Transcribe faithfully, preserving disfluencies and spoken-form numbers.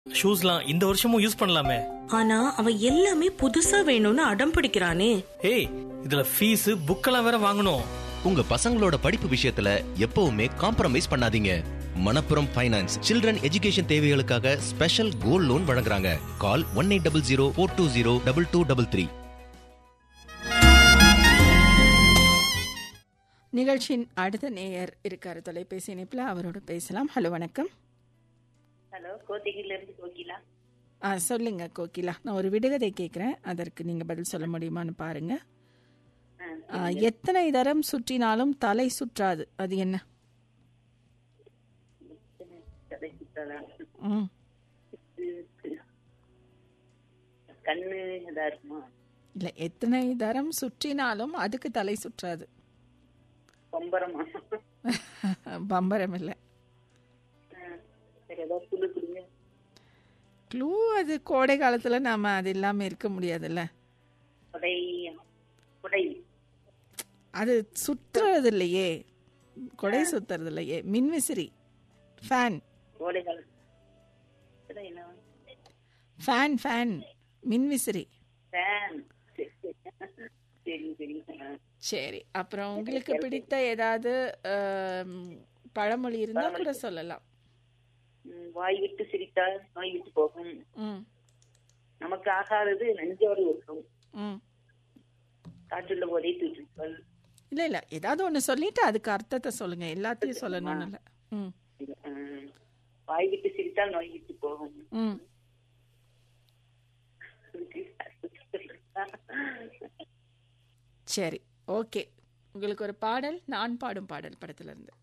ஷூஸ்லாம் இந்த வருஷமும் யூஸ் பண்ணலாமே. ஆனா அவன் எல்லாமே புதுசா வேணும்னு அடம் பிடிக்கிறானே. ஏய், இதுல ஃபீஸ் புக்கெல்லாம் வேற வாங்கணும். உங்க பசங்களோட படிப்பு விஷயத்துல எப்பவுமே காம்ப்ரமைஸ் பண்ணாதீங்க. மணப்புரம் ஃபைனான்ஸ் சில்ட்ரன் எஜுகேஷன் தேவைகளுக்காக ஸ்பெஷல் கோல்ட் லோன் வழங்குறாங்க. கால் one eight double zero four two zero double two double three. நிகழ்ச்சியின் அடுத்த நேயர் இருக்காரு தொலைபேசி இணைப்புல, அவரோட பேசலாம். ஹலோ, வணக்கம். ஹலோ, கோத்தகிரில இருந்து கோகிலா. ஆ சொல்லுங்க கோகிலா, நான் ஒரு விடுகதை கேட்குறேன், அதற்கு நீங்க பதில் சொல்ல முடியுமான்னு பாருங்க. ஆ, எத்தனை தரம் சுற்றினாலும் தலை சுற்றாது, அது என்ன? ம் கண்ணு இதா இருக்குமா? இல்ல, எத்தனை தரம் சுற்றினாலும் அதுக்கு தலை சுற்றாது. பம்பரமா? பம்பரம் இல்ல. சரி, ஏதாவது குழு கொடுங்க. க்ளூ, அது கோடை காலத்துல நாம அது இல்லாம இருக்க முடியாதுல்ல. கொடை. கொடை அது சுற்றுறது இல்லையே, கொடை சுத்துறது இல்லையே. மின்விசிறி, ஃபேன். கோடை காலம். ஃபேன் ஃபேன் மின்விசிறி. ஃபேன். சரி சரி. சரி, அப்புறம் உங்களுக்கு பிடித்த ஏதாவது பழமொழி இருந்தா கூட சொல்லலாம். வாய் விட்டு சிரித்தால் நோய் விட்டு போகும். ம் நமக்கு ஆகாதது நஞ்சோடு ஒட்டும். ம் காற்றுள்ள போதே தூற்றுக்கள். இல்ல இல்ல, ஏதாவது ஒண்ணு சொல்லிட்டு அதுக்கு அர்த்தத்தை சொல்லுங்க, எல்லாத்தையும் சொல்லணும்னு இல்ல. ம் வாய் விட்டு சிரித்தால் நோய் விட்டு போகும். ம் சரி, ஓகே. உங்களுக்கு ஒரு பாடல், நான் பாடும் பாடல் படத்துல இருந்து.